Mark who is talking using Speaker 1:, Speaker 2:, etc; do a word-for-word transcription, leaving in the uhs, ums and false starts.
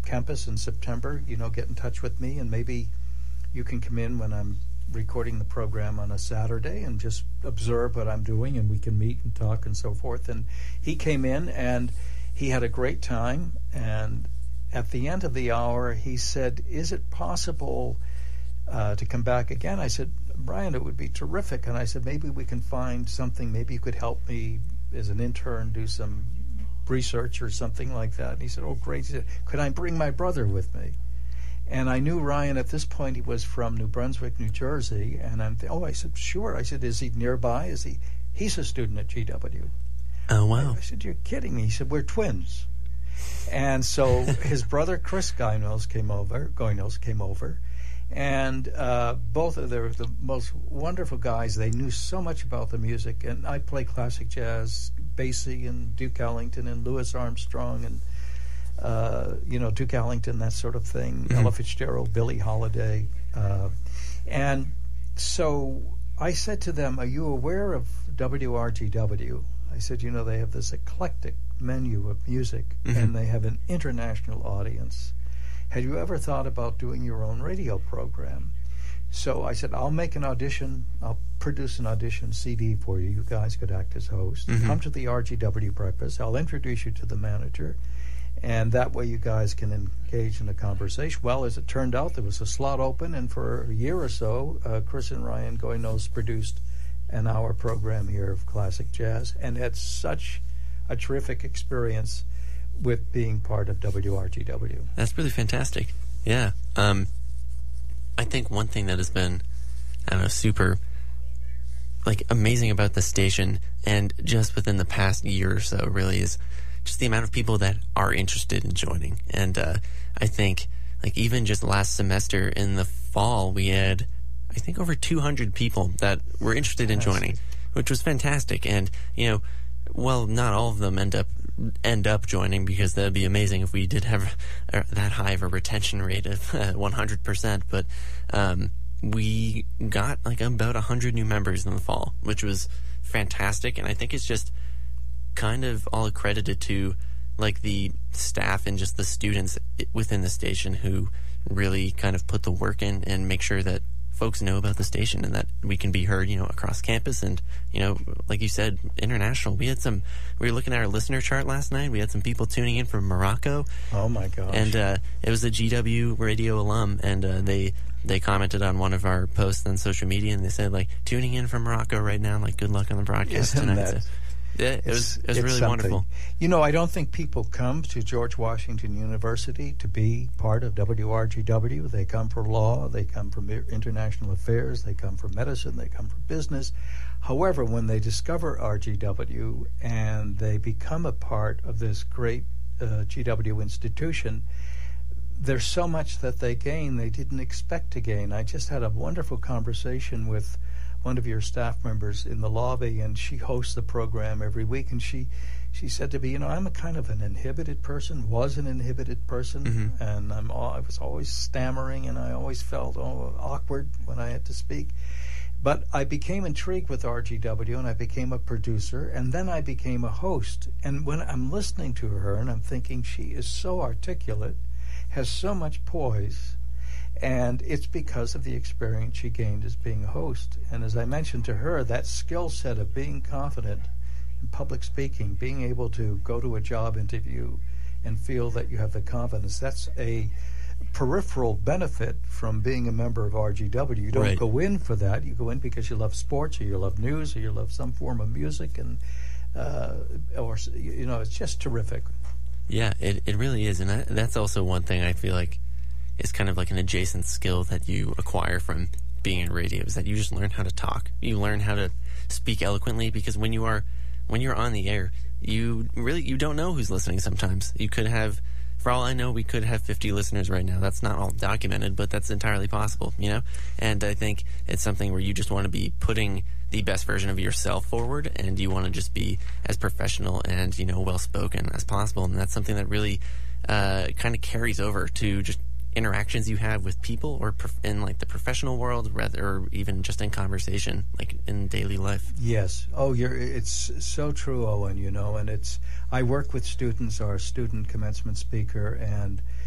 Speaker 1: campus in September, you know, get in touch with me, and maybe you can come in when I'm recording the program on a Saturday and just observe what I'm doing, and we can meet and talk and so forth. And he came in, and he had a great time, and at the end of the hour, he said, is it possible uh, to come back again? I said, Brian, it would be terrific. And I said, maybe we can find something. Maybe you could help me as an intern do some research or something like that. And he said, oh, great. He said, could I bring my brother with me? And I knew Ryan at this point. He was from New Brunswick, New Jersey. And I'm th- oh, I said, sure. I said, is he nearby? Is he? He's a student at G W.
Speaker 2: Oh, wow.
Speaker 1: I, I said, you're kidding me. He said, we're twins. And so his brother, Chris Goynels, came over, Goynels came over. And uh, both of them were the most wonderful guys. They knew so much about the music. And I play classic jazz, Basie and Duke Ellington and Louis Armstrong and, uh, you know, Duke Ellington, that sort of thing, mm-hmm. Ella Fitzgerald, Billie Holiday. Uh, and so I said to them, are you aware of W R G W? I said, you know, they have this eclectic menu of music, mm-hmm. and they have an international audience. Had you ever thought about doing your own radio program? So I said, I'll make an audition. I'll produce an audition C D for you. You guys could act as hosts. Mm-hmm. Come to the R G W breakfast. I'll introduce you to the manager, and that way you guys can engage in a conversation. Well, as it turned out, there was a slot open, and for a year or so, uh, Chris and Ryan Goynels produced an hour program here of classic jazz, and had such a terrific experience with being part of W R G W.
Speaker 2: That's really fantastic. Yeah. Um, I think one thing that has been, I don't know, super, like, amazing about the station, and just within the past year or so, really, is just the amount of people that are interested in joining. And uh, I think, like, even just last semester in the fall, we had, I think, over two hundred people that were interested in joining, which was fantastic. And, you know, well, not all of them end up end up joining, because that would be amazing if we did have uh, that high of a retention rate of uh, one hundred percent. But um, we got like about one hundred new members in the fall, which was fantastic. And I think it's just kind of all accredited to like the staff and just the students within the station who really kind of put the work in and make sure that folks know about the station and that we can be heard, you know, across campus and, you know, like you said, international. We had some, we were looking at our listener chart last night. We had some people tuning in from Morocco.
Speaker 1: Oh my gosh.
Speaker 2: And uh, it was a G W radio alum, and uh, they they commented on one of our posts on social media, and they said, like, tuning in from Morocco right now, like, good luck on the broadcast
Speaker 1: Isn't
Speaker 2: tonight.
Speaker 1: That,
Speaker 2: so, yeah, it was, it was really
Speaker 1: something.
Speaker 2: wonderful.
Speaker 1: You know, I don't think people come to George Washington University to be part of W R G W. They come for law, they come for international affairs, they come for medicine, they come for business. However, when they discover R G W and they become a part of this great uh, G W institution, there's so much that they gain they didn't expect to gain. I just had a wonderful conversation with one of your staff members in the lobby, and she hosts the program every week, and she she said to me, you know, I'm a kind of an inhibited person, was an inhibited person, mm-hmm. and I'm all, I was always stammering, and I always felt oh, awkward when I had to speak. But I became intrigued with R G W, and I became a producer, and then I became a host. And when I'm listening to her, and I'm thinking she is so articulate, has so much poise, and it's because of the experience she gained as being a host. And as I mentioned to her, that skill set of being confident in public speaking, being able to go to a job interview and feel that you have the confidence, that's a peripheral benefit from being a member of R G W. You don't
Speaker 2: right.
Speaker 1: go in for that. You go in because you love sports, or you love news, or you love some form of music, and uh, or you know, it's just terrific.
Speaker 2: Yeah, it it really is, and that, that's also one thing I feel like is kind of like an adjacent skill that you acquire from being in radio, is that you just learn how to talk. You learn how to speak eloquently, because when you are when you're on the air, you really you don't know who's listening sometimes. You could have, for all I know, we could have fifty listeners right now. That's not all documented, but that's entirely possible, you know? And I think it's something where you just want to be putting the best version of yourself forward, and you want to just be as professional and, you know, well-spoken as possible. And that's something that really uh, kind of carries over to just interactions you have with people, or prof- in like the professional world, rather, or even just in conversation, like in daily life.
Speaker 1: Yes. Oh, you're. It's so true, Owen. You know, and it's. I work with students, our student commencement speaker, and